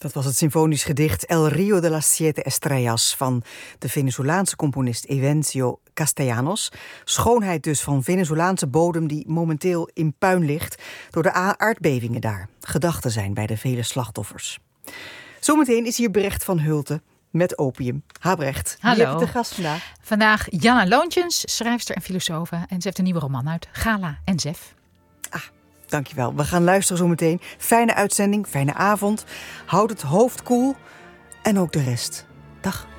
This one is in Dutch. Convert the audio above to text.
Dat was het symfonisch gedicht El Río de las Siete Estrellas van de Venezolaanse componist Evencio Castellanos. Schoonheid dus van Venezolaanse bodem die momenteel in puin ligt door de aardbevingen daar. Gedachten zijn bij de vele slachtoffers. Zometeen is hier Brecht van Hulten met Opium. Ha Brecht, wie heb je te gast vandaag? Vandaag Janna Loontjens, schrijfster en filosofe. En ze heeft een nieuwe roman uit, Gala en Zef. Dankjewel. We gaan luisteren zometeen. Fijne uitzending, fijne avond. Houd het hoofd koel en ook de rest. Dag.